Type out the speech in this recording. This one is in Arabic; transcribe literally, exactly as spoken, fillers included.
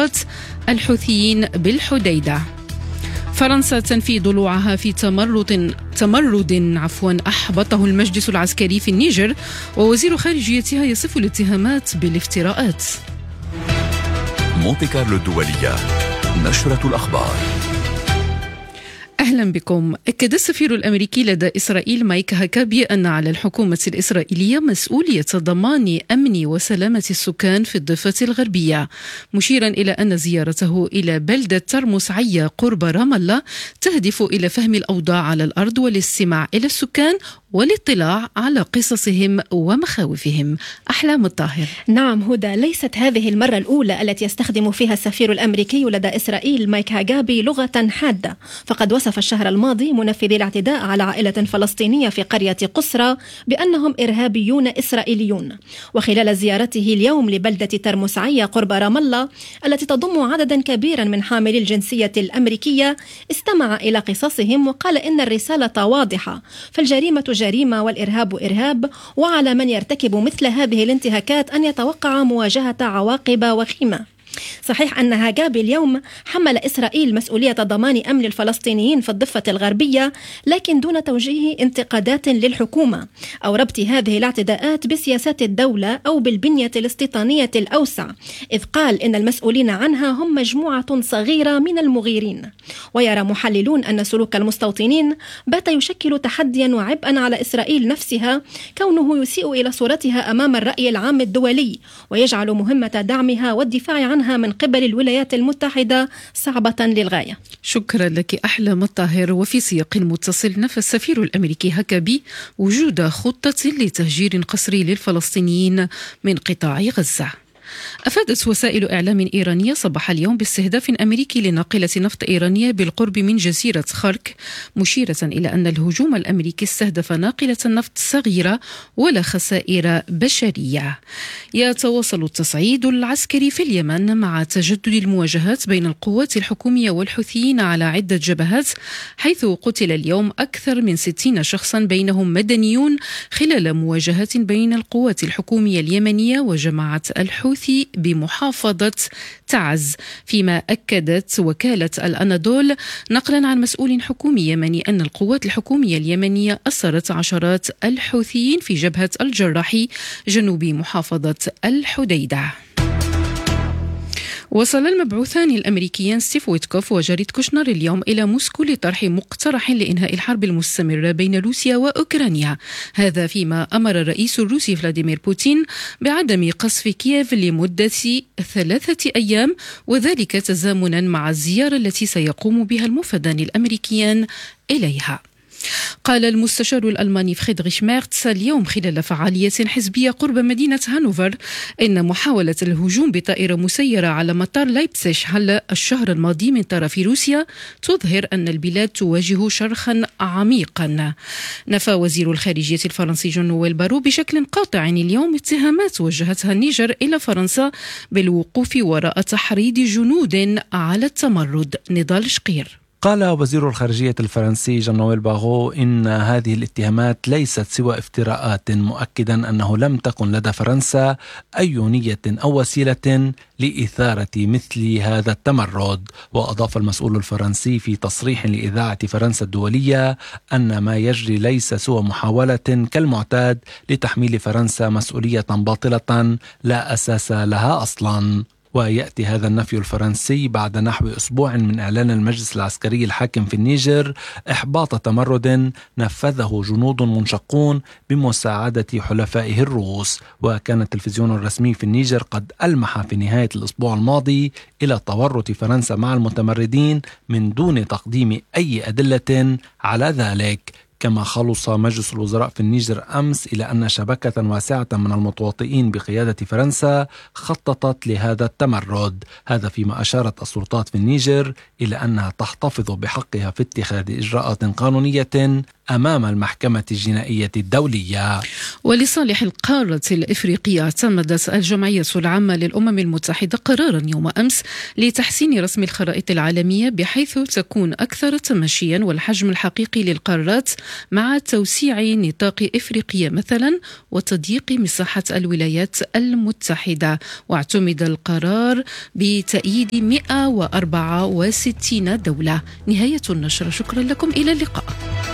معسكرات الحوثيين بالحديدة. فرنسا تنفي ضلوعها في تمرد تمرد عفوا أحبطه المجلس العسكري في النيجر، ووزير خارجيتها يصف الاتهامات بالافتراءات. مونتي كارلو الدولية، نشرة الأخبار. أهلا بكم. أكد السفير الأمريكي لدى إسرائيل مايك هاكابي أن على الحكومة الإسرائيلية مسؤولية ضمان أمن وسلامة السكان في الضفة الغربية، مشيرا إلى أن زيارته إلى بلدة ترمس عيا قرب رام الله تهدف إلى فهم الأوضاع على الأرض والاستماع إلى السكان والاطلاع على قصصهم ومخاوفهم. أحلام الطاهر. نعم هدى، ليست هذه المرة الأولى التي يستخدم فيها السفير الأمريكي لدى إسرائيل مايك هاكابي لغة حادة، فقد وصف الشهر الماضي منفذي الاعتداء على عائلة فلسطينية في قرية قسرة بأنهم إرهابيون إسرائيليون. وخلال زيارته اليوم لبلدة ترمس عيا قرب رام الله التي تضم عددا كبيرا من حاملي الجنسية الأمريكية، استمع إلى قصصهم وقال إن الرسالة واضحة، فالجريمة جريمة والإرهاب إرهاب، وعلى من يرتكب مثل هذه الانتهاكات أن يتوقع مواجهة عواقب وخيمة. صحيح أن هاكابي اليوم حمل إسرائيل مسؤولية ضمان أمن الفلسطينيين في الضفة الغربية، لكن دون توجيه انتقادات للحكومة أو ربط هذه الاعتداءات بسياسات الدولة أو بالبنية الاستيطانية الأوسع، إذ قال إن المسؤولين عنها هم مجموعة صغيرة من المغيرين. ويرى محللون أن سلوك المستوطنين بات يشكل تحديا وعبئا على إسرائيل نفسها، كونه يسيء إلى صورتها أمام الرأي العام الدولي ويجعل مهمة دعمها والدفاع عنها من قبل الولايات المتحدة صعبة للغاية. شكرا لك أحلام الطاهر. وفي سياق متصل، نفى السفير الأمريكي هاكابي وجود خطة لتهجير قسري للفلسطينيين من قطاع غزة. أفادت وسائل إعلام إيرانية صباح اليوم باستهداف أمريكي لناقلة نفط إيرانية بالقرب من جزيرة خرك، مشيرة إلى أن الهجوم الأمريكي استهدف ناقلة نفط صغيرة ولا خسائر بشرية. يتواصل التصعيد العسكري في اليمن مع تجدد المواجهات بين القوات الحكومية والحوثيين على عدة جبهات، حيث قتل اليوم أكثر من ستين شخصا بينهم مدنيون خلال مواجهات بين القوات الحكومية اليمنية وجماعة الحوثي بمحافظة تعز، فيما أكدت وكالة الأناضول نقلا عن مسؤول حكومي يمني أن القوات الحكومية اليمنية أسرت عشرات الحوثيين في جبهة الجراحي جنوب محافظة الحديدة. وصل المبعوثان الأمريكيان ستيف ويتكوف وجاريد كوشنر اليوم إلى موسكو لطرح مقترح لإنهاء الحرب المستمرة بين روسيا وأوكرانيا، هذا فيما أمر الرئيس الروسي فلاديمير بوتين بعدم قصف كييف لمدة ثلاثة أيام، وذلك تزامنا مع الزيارة التي سيقوم بها المفدان الأمريكيان إليها. قال المستشار الألماني فريدريش ميرتس اليوم خلال فعالية حزبية قرب مدينة هانوفر إن محاولة الهجوم بطائرة مسيرة على مطار لايبتسيش الشهر الماضي من طرف روسيا تظهر أن البلاد تواجه شرخا عميقا. نفى وزير الخارجية الفرنسي جون نويل بارو بشكل قاطع اليوم اتهامات وجهتها النيجر إلى فرنسا بالوقوف وراء تحريض جنود على التمرد. نضال شقير. قال وزير الخارجية الفرنسي جون نويل بارو إن هذه الاتهامات ليست سوى افتراءات، مؤكدا أنه لم تكن لدى فرنسا أي نية أو وسيلة لإثارة مثل هذا التمرد. وأضاف المسؤول الفرنسي في تصريح لإذاعة فرنسا الدولية أن ما يجري ليس سوى محاولة كالمعتاد لتحميل فرنسا مسؤولية باطلة لا أساس لها أصلا. ويأتي هذا النفي الفرنسي بعد نحو أسبوع من إعلان المجلس العسكري الحاكم في النيجر إحباط تمرد نفذه جنود منشقون بمساعدة حلفائه الروس. وكان التلفزيون الرسمي في النيجر قد ألمح في نهاية الأسبوع الماضي إلى تورط فرنسا مع المتمردين من دون تقديم أي أدلة على ذلك. كما خلص مجلس الوزراء في النيجر أمس إلى أن شبكة واسعة من المتواطئين بقيادة فرنسا خططت لهذا التمرد، هذا فيما أشارت السلطات في النيجر إلى أنها تحتفظ بحقها في اتخاذ إجراءات قانونية أمام المحكمة الجنائية الدولية. ولصالح القارة الإفريقية اعتمدت الجمعية العامة للأمم المتحدة قرارا يوم أمس لتحسين رسم الخرائط العالمية بحيث تكون أكثر تماشيا والحجم الحقيقي للقارات مع توسيع نطاق إفريقيا مثلا وتضييق مساحة الولايات المتحدة. واعتمد القرار بتأييد مئة وأربعة وستين دولة. نهاية النشرة، شكرا لكم، إلى اللقاء.